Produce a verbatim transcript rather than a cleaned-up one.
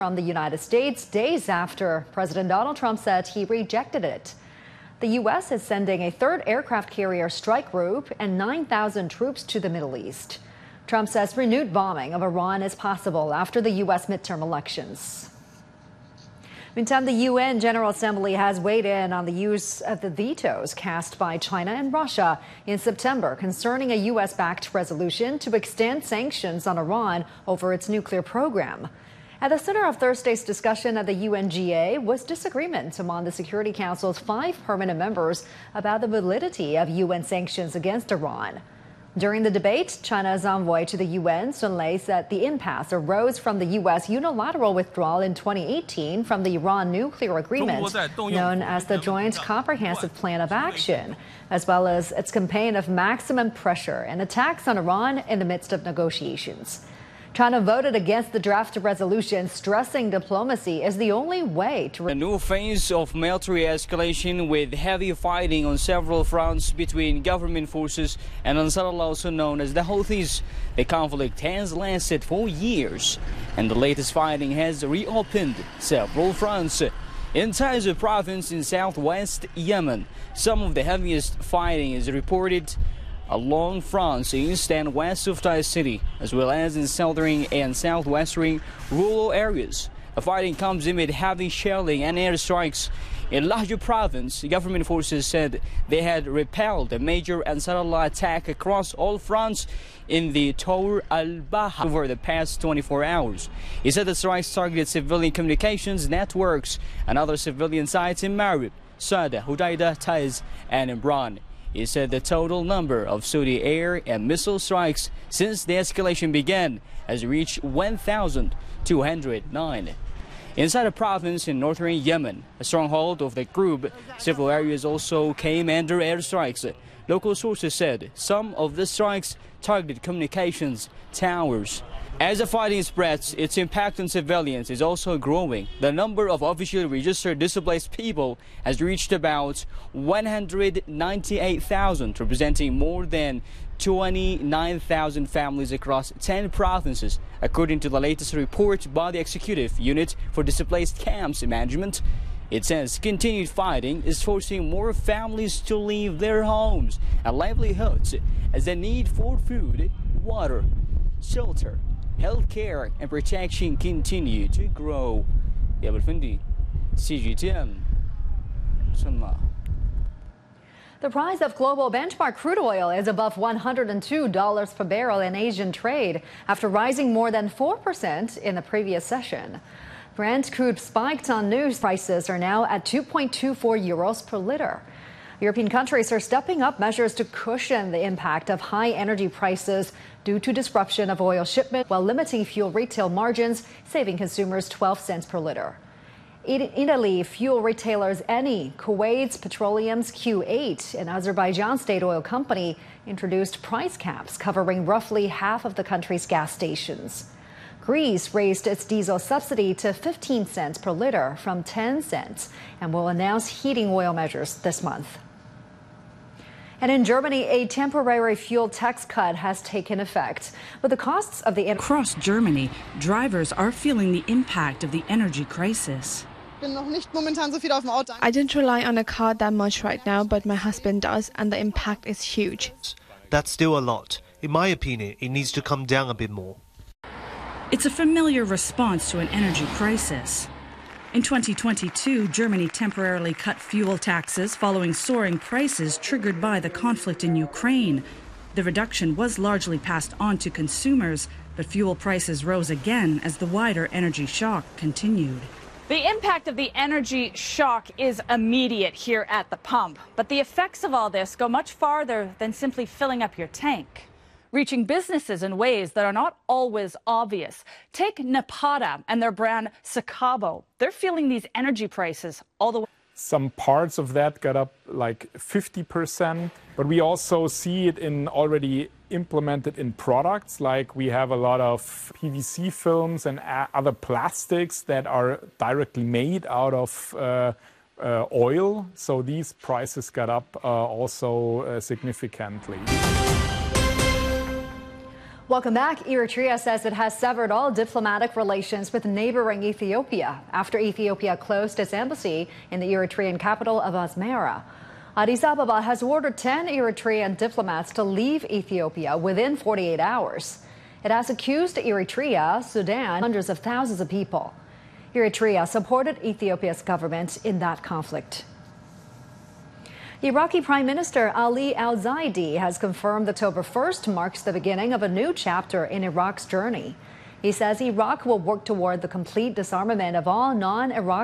from the United States days after President Donald Trump said he rejected it. The U S is sending a third aircraft carrier strike group and nine thousand troops to the Middle East. Trump says renewed bombing of Iran is possible after the U S midterm elections. Meantime, the U N General Assembly has weighed in on the use of the vetoes cast by China and Russia in September concerning a U S-backed resolution to extend sanctions on Iran over its nuclear program. At the center of Thursday's discussion at the U N G A was disagreement among the Security Council's five permanent members about the validity of U N sanctions against Iran. During the debate, China's envoy to the U N, Sun Lei, said the impasse arose from the U S unilateral withdrawal in twenty eighteen from the Iran nuclear agreement, known as the Joint Comprehensive Plan of Action, as well as its campaign of maximum pressure and attacks on Iran in the midst of negotiations. China voted against the draft resolution, stressing diplomacy is the only way to... A new phase of military escalation with heavy fighting on several fronts between government forces and Ansarullah, also known as the Houthis. The conflict has lasted for years, and the latest fighting has reopened several fronts. In Taiz province in southwest Yemen, some of the heaviest fighting is reported along fronts east and west of Taiz city, as well as in southern and southwestern rural areas. The fighting comes amid heavy shelling and airstrikes. In Lahj province, government forces said they had repelled a major Ansarullah attack across all fronts in the Tor al-Baha over the past twenty-four hours. He said the strikes targeted civilian communications networks and other civilian sites in Marib, Sada, Hudaydah, Taiz, and Imran. He said the total number of Saudi air and missile strikes since the escalation began has reached one thousand two hundred nine. Inside a province in northern Yemen, a stronghold of the group, several areas also came under airstrikes. Local sources said some of the strikes targeted communications towers. As the fighting spreads, its impact on civilians is also growing. The number of officially registered displaced people has reached about one hundred ninety-eight thousand, representing more than twenty-nine thousand families across ten provinces, according to the latest report by the Executive Unit for Displaced Camps Management. It says continued fighting is forcing more families to leave their homes and livelihoods as the need for food, water, shelter, healthcare and protection continue to grow. C G T N. The price of global benchmark crude oil is above one hundred two dollars per barrel in Asian trade after rising more than four percent in the previous session. Brent crude spiked on news. Prices are now at two point two four euros per liter. European countries are stepping up measures to cushion the impact of high energy prices due to disruption of oil shipment while limiting fuel retail margins, saving consumers twelve cents per liter. In Italy, fuel retailers Eni, Kuwait's Petroleum's Q eight, and Azerbaijan State Oil Company introduced price caps covering roughly half of the country's gas stations. Greece raised its diesel subsidy to fifteen cents per liter from ten cents and will announce heating oil measures this month. And in Germany, a temporary fuel tax cut has taken effect. But the costs of the... Across Germany, drivers are feeling the impact of the energy crisis. I don't rely on a car that much right now, but my husband does, and the impact is huge. That's still a lot. In my opinion, it needs to come down a bit more. It's a familiar response to an energy crisis. In twenty twenty-two, Germany temporarily cut fuel taxes following soaring prices triggered by the conflict in Ukraine. The reduction was largely passed on to consumers, but fuel prices rose again as the wider energy shock continued. The impact of the energy shock is immediate here at the pump, but the effects of all this go much farther than simply filling up your tank, reaching businesses in ways that are not always obvious. Take Napata and their brand Sakabo. They're feeling these energy prices all the way. Some parts of that got up like fifty percent, but we also see it in already implemented in products. Like we have a lot of P V C films and other plastics that are directly made out of uh, uh, oil. So these prices got up uh, also uh, significantly. Welcome back. Eritrea says it has severed all diplomatic relations with neighboring Ethiopia after Ethiopia closed its embassy in the Eritrean capital of Asmara. Addis Ababa has ordered ten Eritrean diplomats to leave Ethiopia within forty-eight hours. It has accused Eritrea, Sudan, hundreds of thousands of people. Eritrea supported Ethiopia's government in that conflict. Iraqi Prime Minister Ali al-Zaidi has confirmed October first marks the beginning of a new chapter in Iraq's journey. He says Iraq will work toward the complete disarmament of all non-Iraq